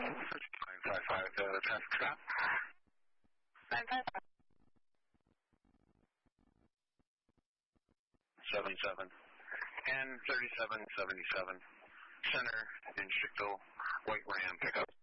955, traffic stop. 955. 77 and 3777 center in Schickville, white Ram pickup.